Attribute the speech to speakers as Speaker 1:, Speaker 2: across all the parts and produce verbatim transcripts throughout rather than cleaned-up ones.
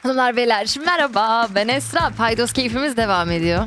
Speaker 1: Hanımlar beyler merhaba, ben Esra. Paydos keyfimiz devam ediyor.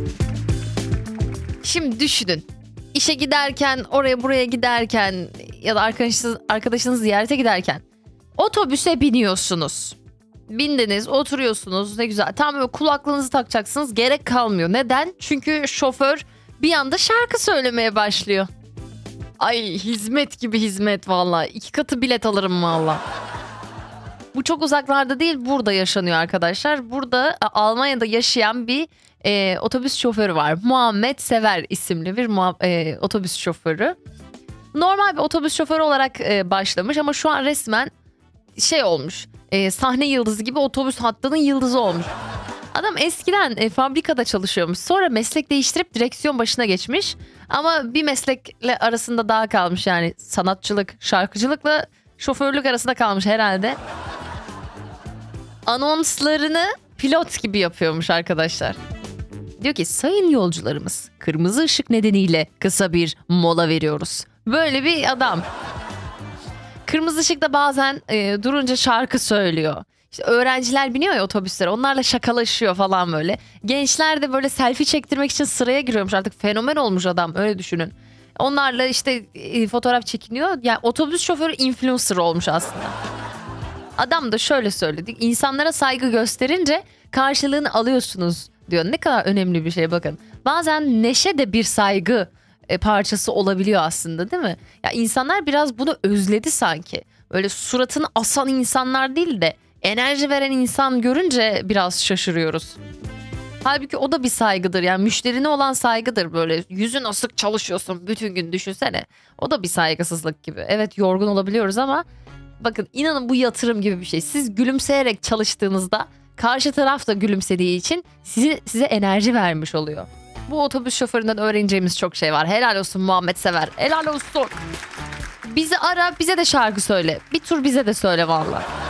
Speaker 1: Şimdi düşünün. İşe giderken, oraya buraya giderken ya da arkadaşınız, arkadaşınızı ziyarete giderken otobüse biniyorsunuz. Bindiniz, oturuyorsunuz, ne güzel. Tam böyle kulaklığınızı takacaksınız, gerek kalmıyor. Neden? Çünkü şoför bir anda şarkı söylemeye başlıyor. Ay hizmet gibi hizmet valla. İki katı bilet alırım valla. Bu çok uzaklarda değil, burada yaşanıyor arkadaşlar. Burada Almanya'da yaşayan bir e, otobüs şoförü var. Muhammed Sever isimli bir muha- e, otobüs şoförü. Normal bir otobüs şoförü olarak e, başlamış ama şu an resmen şey olmuş. E, sahne yıldızı gibi otobüs hattının yıldızı olmuş. Adam eskiden e, fabrikada çalışıyormuş. Sonra meslek değiştirip direksiyon başına geçmiş. Ama bir meslekle arasında daha kalmış, yani sanatçılık, şarkıcılıkla şoförlük arasında kalmış herhalde. Anonslarını pilot gibi yapıyormuş arkadaşlar. Diyor ki sayın yolcularımız, kırmızı ışık nedeniyle kısa bir mola veriyoruz. Böyle bir adam. Kırmızı ışıkta bazen e, durunca şarkı söylüyor. İşte öğrenciler biniyor ya otobüslere, onlarla şakalaşıyor falan böyle. Gençler de böyle selfie çektirmek için sıraya giriyormuş, artık fenomen olmuş adam, öyle düşünün. Onlarla işte e, fotoğraf çekiniyor. Yani otobüs şoförü influencer olmuş aslında. Adam da şöyle söyledi. İnsanlara saygı gösterince karşılığını alıyorsunuz diyor. Ne kadar önemli bir şey bakın. Bazen neşe de bir saygı e, parçası olabiliyor aslında, değil mi? Ya insanlar biraz bunu özledi sanki. Böyle suratını asan insanlar değil de enerji veren insan görünce biraz şaşırıyoruz. Halbuki o da bir saygıdır. Yani müşterine olan saygıdır. Böyle yüzün asık çalışıyorsun bütün gün, düşünsene. O da bir saygısızlık gibi. Evet, yorgun olabiliyoruz ama bakın, inanın bu yatırım gibi bir şey. Siz gülümseyerek çalıştığınızda karşı taraf da gülümsediği için size, size enerji vermiş oluyor. Bu otobüs şoföründen öğreneceğimiz çok şey var. Helal olsun Muhammed Sever. Helal olsun. Bizi ara, bize de şarkı söyle. Bir tur bize de söyle valla.